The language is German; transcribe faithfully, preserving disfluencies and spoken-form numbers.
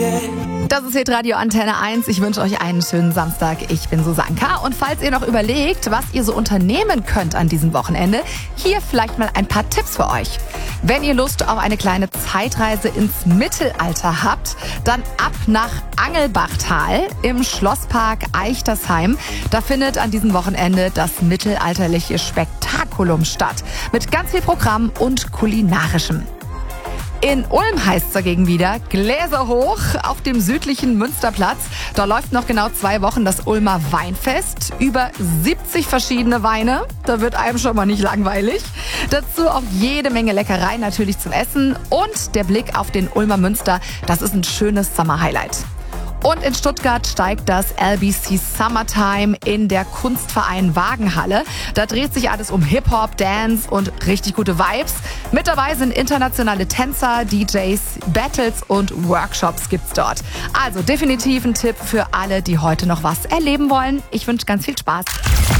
Das ist Hitradio Antenne eins. Ich wünsche euch einen schönen Samstag. Ich bin Susanka. Und falls ihr noch überlegt, was ihr so unternehmen könnt an diesem Wochenende, hier vielleicht mal ein paar Tipps für euch. Wenn ihr Lust auf eine kleine Zeitreise ins Mittelalter habt, dann ab nach Angelbachtal im Schlosspark Eichtersheim. Da findet an diesem Wochenende das mittelalterliche Spektakulum statt. Mit ganz viel Programm und kulinarischem. In Ulm heißt es dagegen wieder Gläser hoch auf dem südlichen Münsterplatz. Da läuft noch genau zwei Wochen das Ulmer Weinfest. Über siebzig verschiedene Weine. Da wird einem schon mal nicht langweilig. Dazu auch jede Menge Leckereien natürlich zum Essen. Und der Blick auf den Ulmer Münster, das ist ein schönes Sommerhighlight. Und in Stuttgart steigt das L B C Summertime in der Kunstverein Wagenhalle. Da dreht sich alles um Hip-Hop, Dance und richtig gute Vibes. Mit dabei sind internationale Tänzer, D Js, Battles und Workshops gibt's dort. Also definitiv ein Tipp für alle, die heute noch was erleben wollen. Ich wünsche ganz viel Spaß.